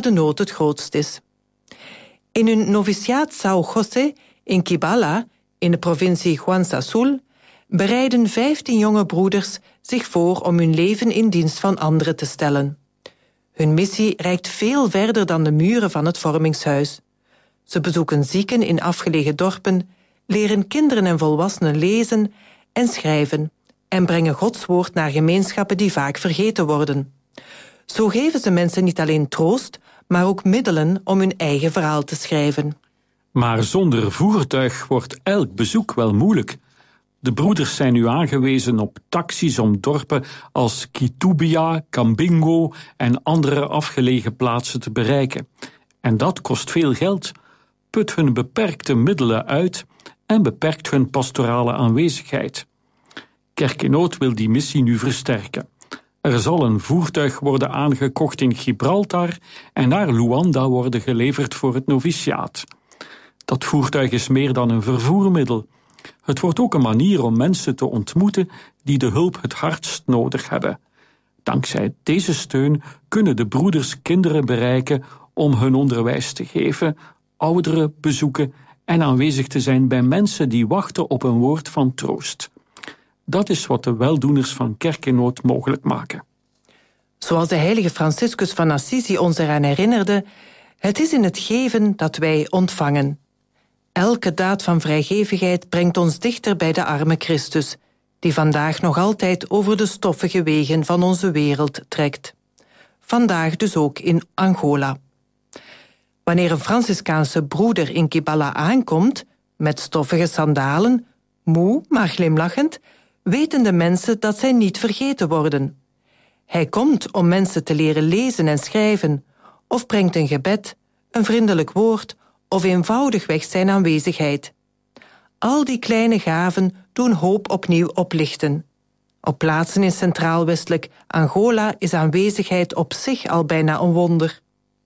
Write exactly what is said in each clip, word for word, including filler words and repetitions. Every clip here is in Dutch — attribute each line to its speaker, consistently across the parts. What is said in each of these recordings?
Speaker 1: de nood het grootst is. In hun noviciaat São José in Kibala, in de provincie Juan Azul, bereiden vijftien jonge broeders zich voor om hun leven in dienst van anderen te stellen. Hun missie reikt veel verder dan de muren van het vormingshuis. Ze bezoeken zieken in afgelegen dorpen, leren kinderen en volwassenen lezen en schrijven en brengen Gods woord naar gemeenschappen die vaak vergeten worden. Zo geven ze mensen niet alleen troost, maar ook middelen om hun eigen verhaal te schrijven.
Speaker 2: Maar zonder voertuig wordt elk bezoek wel moeilijk. De broeders zijn nu aangewezen op taxis om dorpen als Kitubia, Cambingo en andere afgelegen plaatsen te bereiken. En dat kost veel geld, put hun beperkte middelen uit en beperkt hun pastorale aanwezigheid. Kerk in Nood wil die missie nu versterken. Er zal een voertuig worden aangekocht in Gibraltar en naar Luanda worden geleverd voor het noviciaat. Dat voertuig is meer dan een vervoermiddel. Het wordt ook een manier om mensen te ontmoeten die de hulp het hardst nodig hebben. Dankzij deze steun kunnen de broeders kinderen bereiken om hun onderwijs te geven, ouderen bezoeken en aanwezig te zijn bij mensen die wachten op een woord van troost. Dat is wat de weldoeners van Kerk in Nood mogelijk maken.
Speaker 1: Zoals de heilige Franciscus van Assisi ons eraan herinnerde, het is in het geven dat wij ontvangen. Elke daad van vrijgevigheid brengt ons dichter bij de arme Christus, die vandaag nog altijd over de stoffige wegen van onze wereld trekt. Vandaag dus ook in Angola. Wanneer een Franciscaanse broeder in Kibala aankomt, met stoffige sandalen, moe maar glimlachend, weten de mensen dat zij niet vergeten worden. Hij komt om mensen te leren lezen en schrijven, of brengt een gebed, een vriendelijk woord of eenvoudigweg zijn aanwezigheid. Al die kleine gaven doen hoop opnieuw oplichten. Op plaatsen in centraal-westelijk Angola is aanwezigheid op zich al bijna een wonder.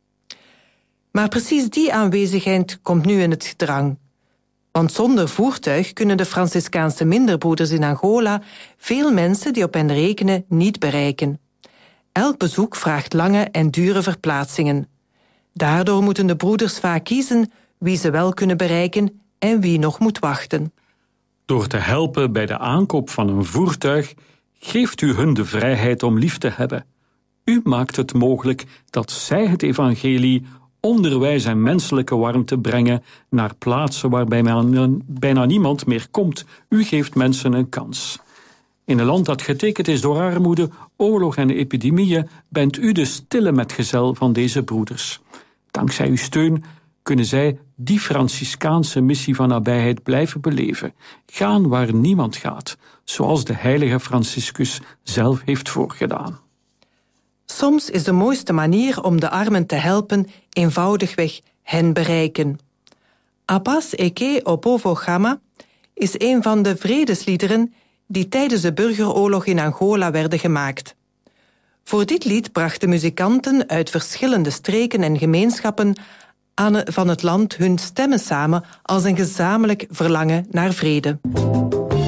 Speaker 1: Maar precies die aanwezigheid komt nu in het gedrang. Want zonder voertuig kunnen de Franciscaanse minderbroeders in Angola veel mensen die op hen rekenen niet bereiken. Elk bezoek vraagt lange en dure verplaatsingen. Daardoor moeten de broeders vaak kiezen wie ze wel kunnen bereiken en wie nog moet wachten.
Speaker 2: Door te helpen bij de aankoop van een voertuig geeft u hun de vrijheid om lief te hebben. U maakt het mogelijk dat zij het evangelie, onderwijs en menselijke warmte brengen naar plaatsen waarbij men, bijna niemand meer komt. U geeft mensen een kans. In een land dat getekend is door armoede, oorlog en epidemieën bent u de stille metgezel van deze broeders. Dankzij uw steun kunnen zij die Franciscaanse missie van nabijheid blijven beleven. Gaan waar niemand gaat, zoals de heilige Franciscus zelf heeft voorgedaan.
Speaker 1: Soms is de mooiste manier om de armen te helpen eenvoudigweg hen bereiken. Apas Eke Opovo Gama is een van de vredesliederen die tijdens de burgeroorlog in Angola werden gemaakt. Voor dit lied brachten muzikanten uit verschillende streken en gemeenschappen aan van het land hun stemmen samen als een gezamenlijk verlangen naar vrede.